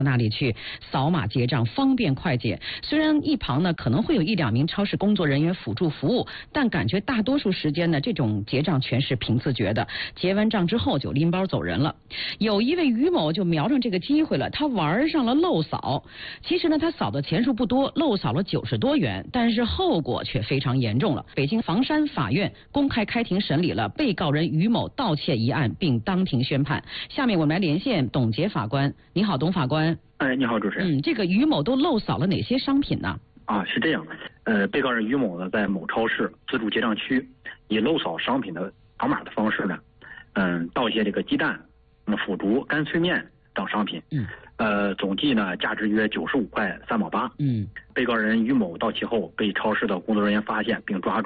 那里去扫码结账，方便快捷。虽然一旁呢可能会有1、2名超市工作人员辅助服务，但感觉大多数时间呢这种结账全是凭自觉的。结完账之后就拎包走人了。有一位于某就瞄准这个机会了，他玩上了漏扫。其实呢他扫的钱数不多，漏扫了90多元，但是后果却非常严重了。北京房山法院公开开庭审理了被告人于某盗窃一案，并当庭宣判。下面我们来连线董洁法官。你好，董法官。 哎，你好，主持人。 这个于某都漏扫了哪些商品呢？ 是这样，被告人于某呢，在某超市自助结账区，以漏扫商品的扫码的方式呢，盗窃这个鸡蛋、腐竹、干脆面等商品。总计呢价值约95块3毛8。被告人于某到齐后被超市的工作人员发现并抓住。